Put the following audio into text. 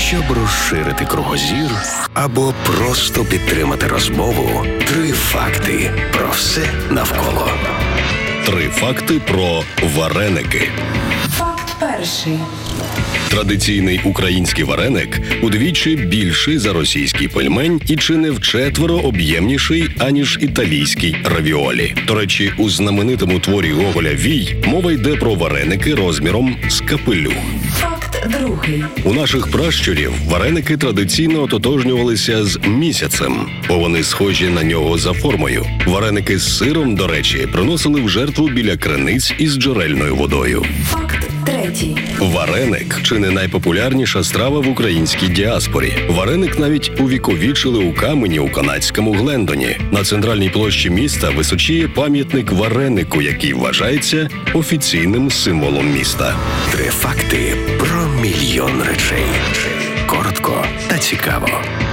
Щоб розширити кругозір або просто підтримати розмову, 3 факти про все навколо. 3 факти про вареники. Факт перший. Традиційний український вареник удвічі більший за російський пельмень і чи не вчетверо об'ємніший, аніж італійський равіолі. До речі, у знаменитому творі Гоголя «Вій» мова йде про вареники розміром з капелюх. Факт другий. У наших пращурів вареники традиційно ототожнювалися з місяцем, бо вони схожі на нього за формою. Вареники з сиром, до речі, приносили в жертву біля криниць із джерельною водою. Факт третій. Вареник – чи не найпопулярніша страва в українській діаспорі. Вареник навіть увіковічили у камені у канадському Глендоні. На центральній площі міста височіє пам'ятник варенику, який вважається офіційним символом міста. 3 факти про мільйон речей. Коротко та цікаво.